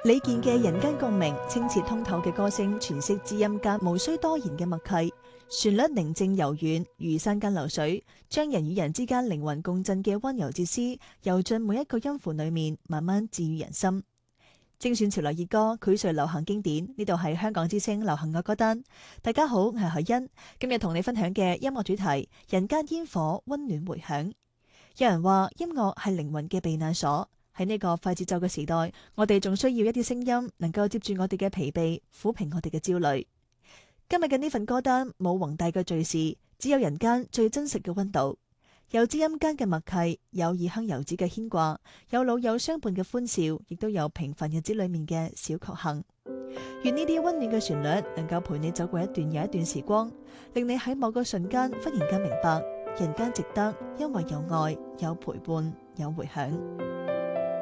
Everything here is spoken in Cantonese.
李健嘅人間共鳴，清澈通透嘅歌聲詮釋知音間無需多言嘅默契，旋律寧靜柔軟，如山間流水，將人與人之間靈魂共振嘅溫柔哲思，游進每一個音符裏面，慢慢治愈人心。精選潮流熱歌，膾萃流行經典，呢度係香港之聲流行樂歌單。大家好，我係海欣，今日同你分享嘅音樂主題：人間煙火，溫暖回響。有人話音樂係靈魂嘅避難所。喺呢個快節奏嘅時代，我哋仲需要一啲聲音，能夠接住我哋嘅疲憊，撫平我哋嘅焦慮。今日嘅呢份歌單冇宏大嘅敘事，只有人間最真實嘅溫度，有知音間嘅默契，有異鄉遊子嘅牽掛，有老友相伴嘅歡笑，亦都有平凡日子裏面嘅小確幸。願呢啲溫暖嘅旋律能夠陪你走過一段又一段時光，令你喺某個瞬間忽然間明白，人間值得，因為有愛，有陪伴，有回響。